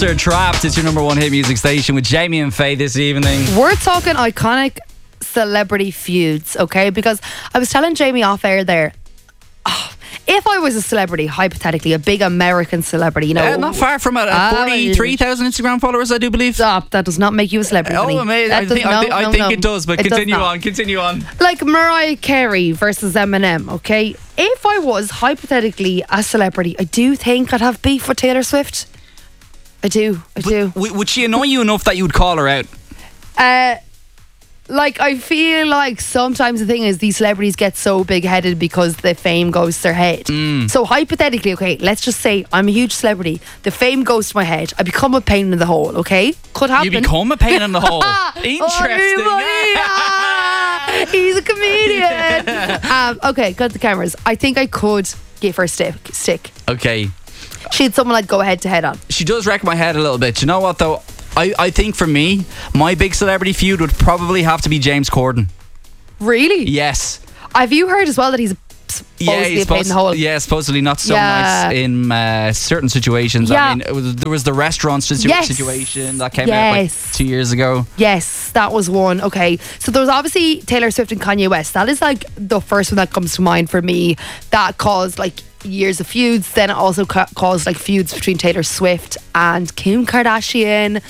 They're Trapped. It's your number one hit music station with Jamie and Faye this evening. We're talking iconic celebrity feuds, okay? Because I was telling Jamie off air there, if I was a celebrity, hypothetically, a big American celebrity, you know. Not far from it. 43,000 Instagram followers, I do believe. Stop, that does not make you a celebrity. Oh, amazing. I think it does, but continue on. Like Mariah Carey versus Eminem, okay? If I was hypothetically a celebrity, I do think I'd have beef with Taylor Swift. I do. Would she annoy you enough that you would call her out? Like, I feel like sometimes the thing is these celebrities get so big-headed because the fame goes to their head. So hypothetically, okay, let's just say I'm a huge celebrity. The fame goes to my head. I become a pain in the hole, okay? Could happen. You become a pain in the hole. Interesting. He's a comedian. Okay, got the cameras. I think I could give her a stick. Okay. She had someone I'd go head to head on. She does wreck my head a little bit. You know what, though? I think for me, my big celebrity feud would probably have to be James Corden. Really? Yes. Have you heard as well that he's supposedly a pain in the hole? Yeah, supposedly not so nice in certain situations. Yeah. I mean, there was the restaurant situation that came out like 2 years ago. Yes, that was one. Okay, so there was obviously Taylor Swift and Kanye West. That is like the first one that comes to mind for me. That caused like years of feuds. Then it also caused like feuds between Taylor Swift and Kim Kardashian.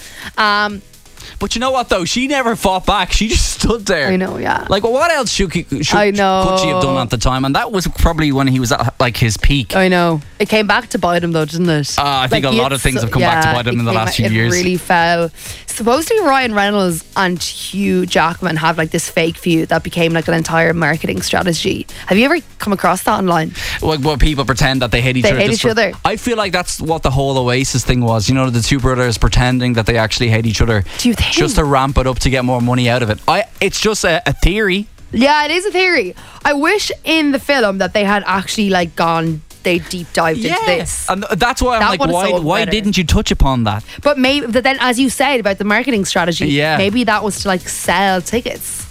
But you know what though? She never fought back. She just stood there. I know, yeah. Like, what else could she have done at the time? And that was probably when he was at like his peak. I know. It came back to bite him though, didn't it? I think a lot of things have come back to bite him in the last few years. It really fell. Supposedly Ryan Reynolds and Hugh Jackman have like this fake feud that became like an entire marketing strategy. Have you ever come across that online? Like, what people pretend that they hate each other. They hate each other. I feel like that's what the whole Oasis thing was. You know, the two brothers pretending that they actually hate each other. Do you think? Just to ramp it up to get more money out of it. It's just a theory. Yeah, it is a theory. I wish in the film that they had actually like they deep dived into this. And that's why I'm like, why didn't you touch upon that? But then, as you said about the marketing strategy, maybe that was to like sell tickets.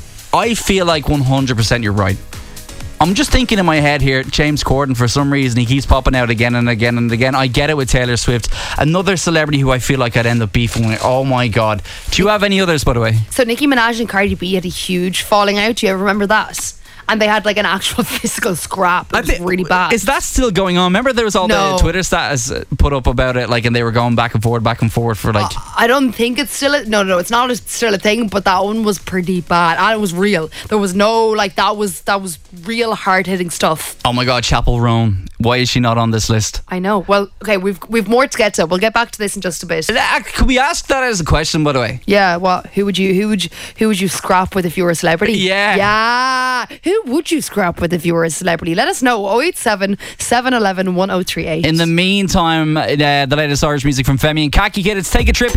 I feel like 100% you're right. I'm just thinking in my head here, James Corden, for some reason, he keeps popping out again and again and again. I get it with Taylor Swift. Another celebrity who I feel like I'd end up beefing with. Oh my God. Do you have any others, by the way? So Nicki Minaj and Cardi B had a huge falling out. Do you ever remember that? And they had like an actual physical scrap. It was really bad. Is that still going on? Remember there was all the Twitter status put up about it, like, and they were going back and forward for like... I don't think it's still... No, it's not still a thing, but that one was pretty bad. And it was real. There was no, like, that was real hard-hitting stuff. Oh my God, Chapel Roan. Why is she not on this list? I know. Well, okay, we've more to get to. We'll get back to this in just a bit. Could we ask that as a question, by the way? Yeah, what? Who would you scrap with if you were a celebrity? Yeah. Who would you scrap with if you were a celebrity? Let us know. 087 711 1038. In the meantime, the latest Irish music from Femi and Khaki Kid. It's Take a Trip.